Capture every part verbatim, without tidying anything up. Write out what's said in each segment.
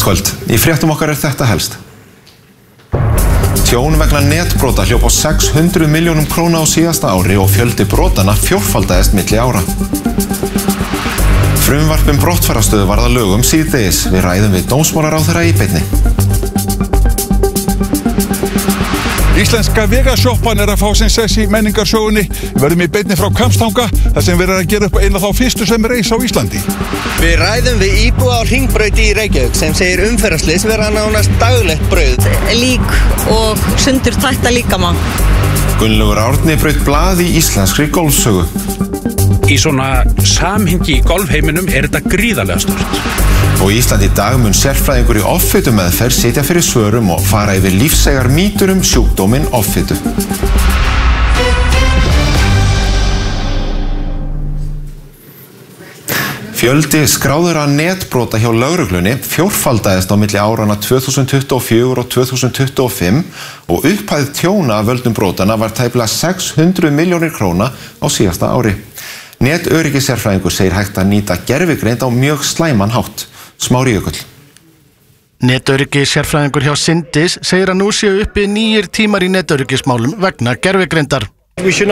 Gott kvöld. Í fréttum okkar er þetta helst. Tjón vegna netbrota hljóp á sex hundruð milljónum króna á síðasta ári og fjöldi brotana fjórfaldaðist milli ára. Frumvarp um brottfarastöðu varð að lögum síðdegis. Við ræðum við dómsmálaráðherra í beinni. Íslenska vegasjoppan er að fá sinn sess í menningarsögunni. Við verðum í beinni frá Kambstanga, þar sem við erum að gera upp eina þá fyrstu sem reis á Íslandi. Við ræðum við íbúa á Hringbraut í Reykjavík sem segir umferðarslys vera nánast daglegt brauð. Lík og sundur tætta líkama. Gunnlaugur Árni braut blað í íslenskri golfsögu. Í svona samhengi í golfheiminum er þetta gríðarlega stort. Og í Íslandi í dag mun sérfræðingur í offitu-meðferð sitja fyrir svörum og fara yfir lífseigar mýtur um sjúkdóminn offitu. Fjöldi skráðura netbrota hjá lögreglunni fjórfaldaðist á milli árana tvö þúsund tuttugu og fjögur og tvö þúsund tuttugu og fimm og upphæð tjóna af völdum brotana var tæplega sex hundruð milljónir króna á síðasta ári. Netöryggisérfræðingur segir hægt að nýta gervigreind á mjög slæman hátt. Smári Jökull. Netöryggisérfræðingur hjá Syndis segir að nú séu uppi nýjir tímar í netöryggismálum vegna gervigreindar. Við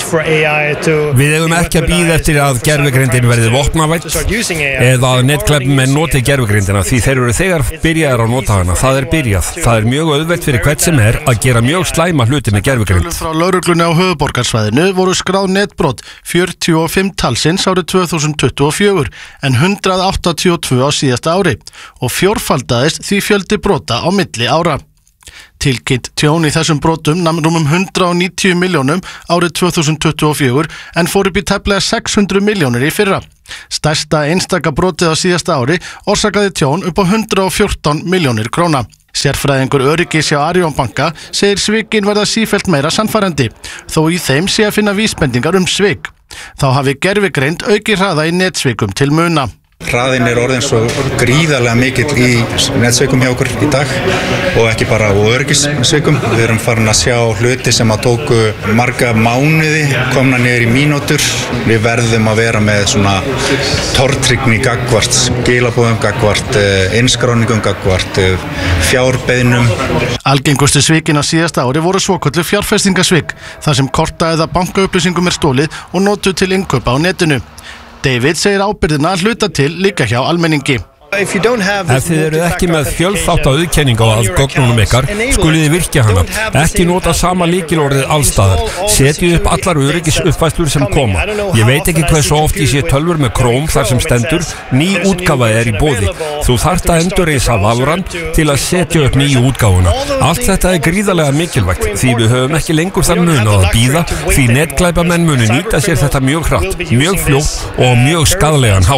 eigum ekki að bíða eftir að gervigreindin verði vopnavædd eða að netglæpamenn noti gervigreindina því þeir eru þegar byrjaðir að nota hana. Það er byrjað. Það er mjög auðvelt fyrir hvert sem er að gera mjög slæma hluti með gervigreind. Frá lögreglunni á höfuðborgarsvæðinu voru skráð netbrot fjörutíu og fimm talsins árið tvö þúsund tuttugu og fjögur en hundrað áttatíu og tvö á síðasta ári og fjórfaldaðist því fjöldi brota á milli ára. Tilkynnt tjón í þessum brotum nam rúmum hundrað og níutíu milljónum árið tvö þúsund tuttugu og fjögur en fór upp í tæplega sex hundruð milljónir í fyrra. Stærsta einstaka brotið á síðasta ári orsakaði tjón upp á hundrað og fjórtán milljónir króna. Sérfræðingur öryggis hjá Arion banka segir svikin verða sífellt meira sannfærandi, þó í þeim sé að finna vísbendingar um svik. Þá hafi gervigreind aukið hraða í netsvikum til muna. Hraðinn er orðinn svo gríðarlega mikill í netsvikum hjá okkur í dag og ekki bara á öryggissvikum. Við erum farin að sjá hluti sem að tóku marga mánuði komna niður í mínútur. Við verðum að vera með svona tortryggni gagnvart skilaboðum, gagnvart innskráningum, gagnvart fjárbeiðnum. Algengustu svikin á síðasta ári voru svokölluð fjárfestingasvik, þar sem korta eða bankaupplýsingum er stólið og notuð til innkaupa á netinu. David segir ábyrgðina að hluta til líka hjá almenningi. Ef þið eruð ekki með fjölþátta auðkenning á gögnunum ykkar, skulið þið virkja hana. Ekki nota sama lykilorðið allstaðar. Setjið upp allar öryggisuppfærslur sem koma. Ég veit ekki hversu oft ég sé tölvur með Chrome þar sem stendur ný útgáfa er í boði. Þú þarft að endurreisa Valorant til að setja upp nýju útgáfuna. Allt þetta er gríðarlega mikilvægt því við höfum ekki lengur þann mun að bíða því netglæpamenn munu nýta sér þetta mjög hratt, mjög fljótt og mjög skaðlegan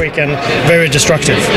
hátt.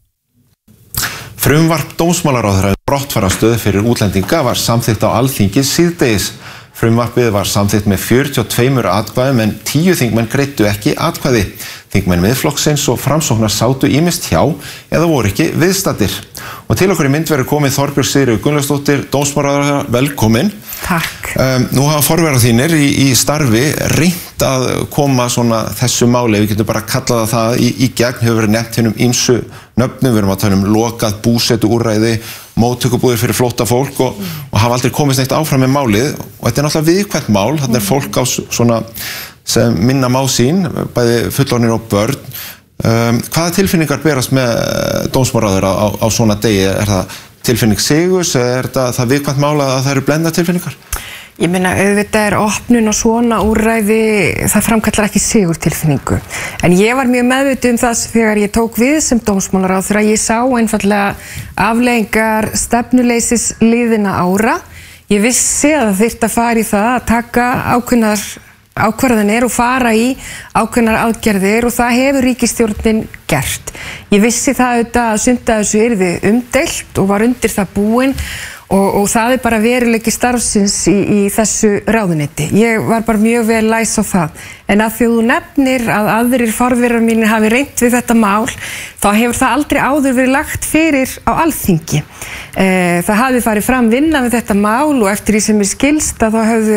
Frumvarp dómsmálaráðherra um brottfarastöðu fyrir útlendinga var samþykkt á Alþingi síðdegis. Frumvarpið var samþykkt með fjörutíu og tveimur atkvæðum en tíu þingmenn greiddu ekki atkvæði. Þingmenn Miðflokksins og Framsóknar sátu ýmist hjá eða voru ekki viðstaddir. Og til okkur í mynd verður komið Þorbjörg Sigríður Gunnlaugsdóttir, dómsmálaráðherra, velkomin. Takk. Um, nú hafa forverar þínir í, í starfi reynt að koma svona þessu máli, við getum bara kallað það í, í gegn, hefur verið nefnt hennum ýmsu nöfnum, við erum að tala um lokað búsetu úrræði, móttökubúðir fyrir flótta fólk og, og hafa aldrei komist neitt áfram með málið og þetta er náttúrulega viðkvæmt mál, þarna er fólk á svona sem minna má sín, bæði fullorðnir og börn. Um, hvaða tilfinningar berast með dómsmálaráðherra á, á svona degi? Er það tilfinning sigurs, er það, það viðkvæmt mál að það eru blendnar tilfinningar? Ég meina, auðvitað er opnun og svona úrræði, það framkallar ekki sigurtilfinningu. En ég var mjög meðvituð um það þegar ég tók við sem dómsmálaráðherra, ég sá einfallega afleiðingar stefnuleysis liðina ára. Ég vissi að það þyrfti að fara í það að taka ákveðnar ákvarðanir og fara í ákveðnar aðgerðir og það hefur ríkisstjórnin gert. Ég vissi það auðvitað að sumt af þessu yrði umdeilt og var undir það búin og, og það er bara veruleiki starfsins í, í þessu ráðuneyti. Ég var bara mjög vel læs á það. En að því þú nefnir að aðrir forverar mínir hafi reynt við þetta mál, þá hefur það aldrei áður verið lagt fyrir á Alþingi. Það hafi farið fram vinna við þetta mál og eftir því sem ég skilst að þá höfðu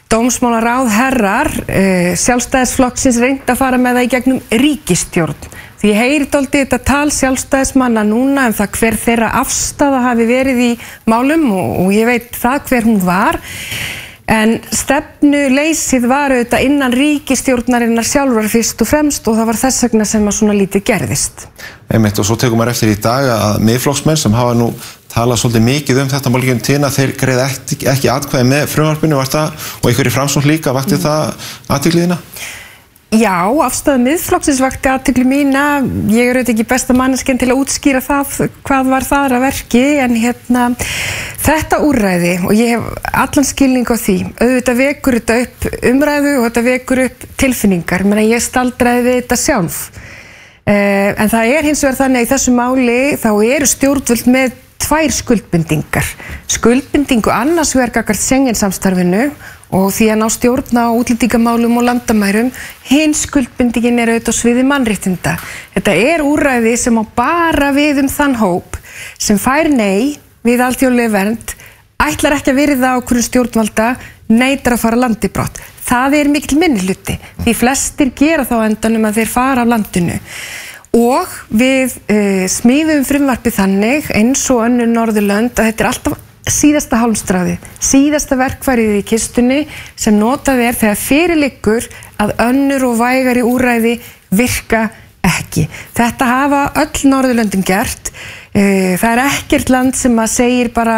dómsmálaráðherrar eh, sjálfstæðisflokksins reynt að fara með það í gegnum ríkisstjórn. Því ég heyri dálítið þetta tal sjálfstæðismanna núna um það hver þeirra afstaða hafi verið í málum og, og ég veit það hver hún var. En stefnuleysið var auðvitað innan ríkisstjórnarinnar sjálfar fyrst og fremst og það var þess vegna sem að svona lítið gerðist. Einmitt, og svo tekum maður eftir í dag að Miðflokksmenn sem hafa nú talað svolítið mikið um þetta málum tíðina, þeir greiða ekki, ekki atkvæði með frumvarpinu, var það, og einhverjir Framsókn líka, vakti mm. það athygliðina? Já, afstæða Miðflokksins vakti athygli mína. Ég er auðvitað ekki besta manneskjan til að útskýra það hvað var þar að verki, en hérna þetta úrræði, og ég hef allan skilning á því, auðvitað vekur þetta upp umræðu og þetta vekur upp tilfinningar, menn að ég staldraði við þetta sjálf. Uh, en það er hins vegar þannig að í þessu máli þá eru stjórnvöld með tvær skuldbindingar. Skuldbindingu annars vegar gagnvart Schengen-samstarfinu og því að ná stjórn á útlendingamálum og landamærum. Hin skuldbindingin er auðvitað á sviði mannréttinda. Þetta er úrræði sem á bara við um þann hóp sem fær nei við alþjóðlega vernd, ætlar ekki að virða ákvörðun stjórnvalda, neitar að fara landi brott. Það er mikill minnihluti, því flestir gera þá endanum að þeir fara á landinu. Og við uh, smíðum frumvarpið þannig eins og önnur Norðurlönd að þetta er alltaf síðasta hálmstráði, síðasta verkfærið í kistunni sem notað er þegar fyrirliggur að önnur og vægari úrræði virka ekki. Þetta hafa öll Norðurlöndin gert. Uh, það er ekkert land sem að segir bara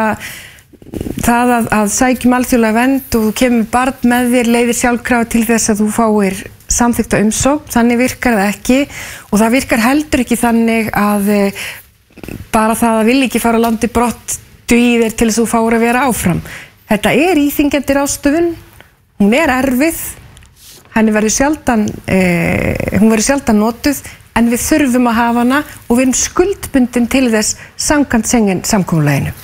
það að, að sækjum alþjóðlega vernd og þú kemur barn með þér, leiðir sjálfkrafa til þess að þú fáir samþykkta umsókn, þannig virkar það ekki og það virkar heldur ekki þannig að bara það að vilja ekki fara á landi brott dugir til þess að þú fáir að vera áfram. Þetta er íþyngjandi ráðstöfun, hún er erfið, henni verður sjaldan, eh, hún verður sjaldan notuð, en við þurfum að hafa hana og við erum skuldbundin til þess samkvæmt Schengen samkomulaginu.